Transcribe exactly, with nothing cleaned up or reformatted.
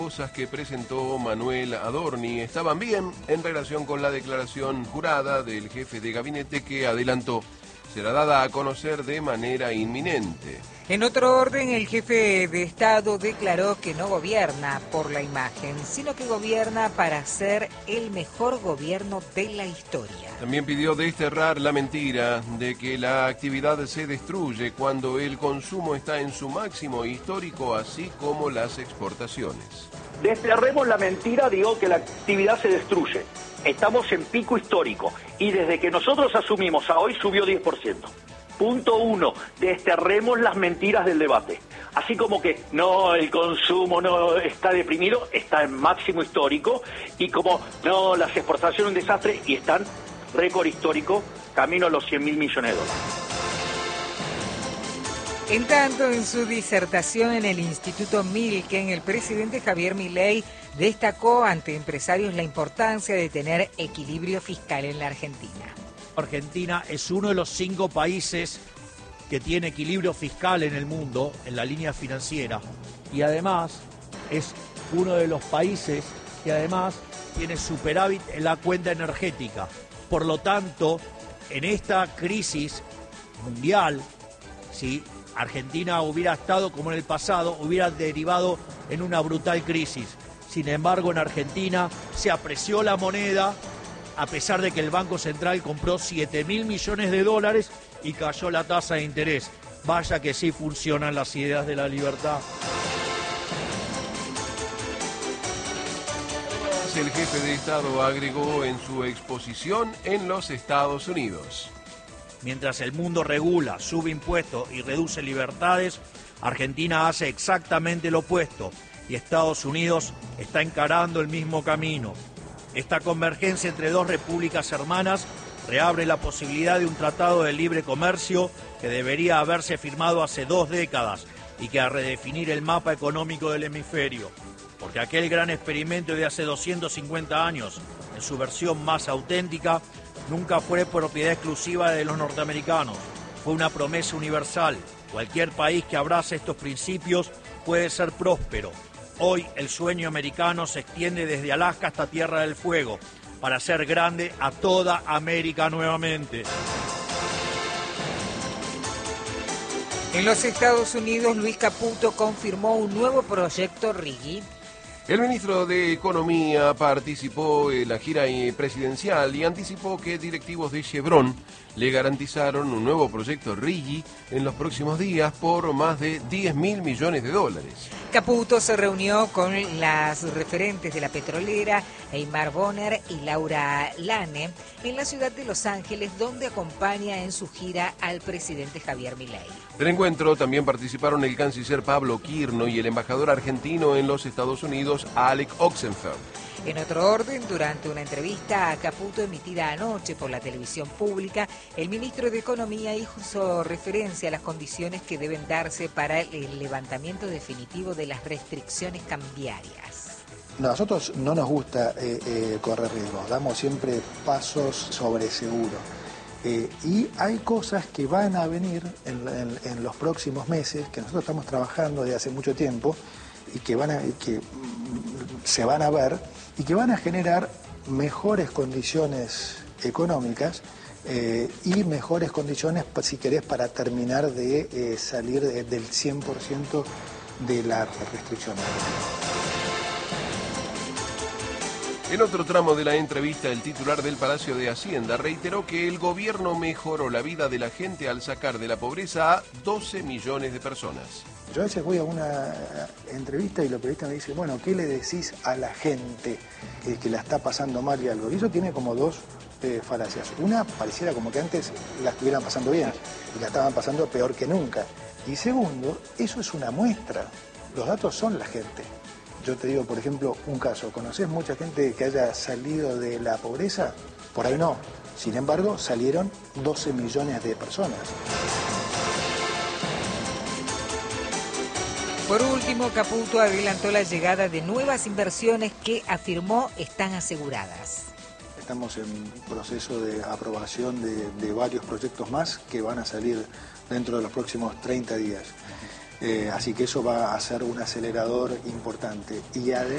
Cosas que presentó Manuel Adorni estaban bien en relación con la declaración jurada del jefe de gabinete que adelantó será dada a conocer de manera inminente. En otro orden, el jefe de Estado declaró que no gobierna por la imagen, sino que gobierna para ser el mejor gobierno de la historia. También pidió desterrar la mentira de que la actividad se destruye cuando el consumo está en su máximo histórico, así como las exportaciones. Desterremos la mentira, digo, que la actividad se destruye. Estamos en pico histórico y desde que nosotros asumimos a hoy subió diez por ciento. Punto uno, desterremos las mentiras del debate. Así como que no, el consumo no está deprimido, está en máximo histórico, y como no, las exportaciones un desastre y están récord histórico, camino a los cien mil millones de dólares. En tanto, en su disertación en el Instituto Milken, el presidente Javier Milei destacó ante empresarios la importancia de tener equilibrio fiscal en la Argentina. Argentina es uno de los cinco países que tiene equilibrio fiscal en el mundo, en la línea financiera, y además es uno de los países que además tiene superávit en la cuenta energética. Por lo tanto, en esta crisis mundial, si Argentina hubiera estado como en el pasado, hubiera derivado en una brutal crisis. Sin embargo, en Argentina se apreció la moneda, a pesar de que el Banco Central compró siete mil millones de dólares y cayó la tasa de interés. Vaya que sí funcionan las ideas de la libertad. El jefe de Estado agregó en su exposición en los Estados Unidos. Mientras el mundo regula, sube impuestos y reduce libertades, Argentina hace exactamente lo opuesto y Estados Unidos está encarando el mismo camino. Esta convergencia entre dos repúblicas hermanas reabre la posibilidad de un tratado de libre comercio que debería haberse firmado hace dos décadas y que a redefinir el mapa económico del hemisferio. Porque aquel gran experimento de hace doscientos cincuenta años, en su versión más auténtica, nunca fue propiedad exclusiva de los norteamericanos. Fue una promesa universal. Cualquier país que abrace estos principios puede ser próspero. Hoy el sueño americano se extiende desde Alaska hasta Tierra del Fuego, para hacer grande a toda América nuevamente. En los Estados Unidos, Luis Caputo confirmó un nuevo proyecto RIGI. El ministro de Economía participó en la gira presidencial y anticipó que directivos de Chevron le garantizaron un nuevo proyecto RIGI en los próximos días por más de diez mil millones de dólares. Caputo se reunió con las referentes de la petrolera, Eymar Bonner y Laura Lane, en la ciudad de Los Ángeles, donde acompaña en su gira al presidente Javier Milei. Del encuentro también participaron el canciller Pablo Quirno y el embajador argentino en los Estados Unidos, Alec Oxenfeld. En otro orden, durante una entrevista a Caputo emitida anoche por la televisión pública, el ministro de Economía hizo referencia a las condiciones que deben darse para el levantamiento definitivo de las restricciones cambiarias. A nosotros no nos gusta eh, eh, correr riesgos, damos siempre pasos sobre seguro. Eh, y hay cosas que van a venir en, en, en los próximos meses, que nosotros estamos trabajando desde hace mucho tiempo, y que, van a, que mm, se van a ver, y que van a generar mejores condiciones económicas eh, y mejores condiciones, si querés, para terminar de eh, salir de, del cien por ciento de la restricción. En otro tramo de la entrevista, el titular del Palacio de Hacienda reiteró que el gobierno mejoró la vida de la gente al sacar de la pobreza a doce millones de personas. Yo a veces voy a una entrevista y los periodistas me dicen, bueno, ¿qué le decís a la gente eh, que la está pasando mal y algo? Y eso tiene como dos eh, falacias. Una, pareciera como que antes la estuvieran pasando bien y la estaban pasando peor que nunca. Y segundo, eso es una muestra. Los datos son la gente. Yo te digo, por ejemplo, un caso. ¿Conocés mucha gente que haya salido de la pobreza? Por ahí no. Sin embargo, salieron doce millones de personas. Por último, Caputo adelantó la llegada de nuevas inversiones que afirmó están aseguradas. Estamos en proceso de aprobación de, de varios proyectos más que van a salir dentro de los próximos treinta días. Eh, así que eso va a ser un acelerador importante. Y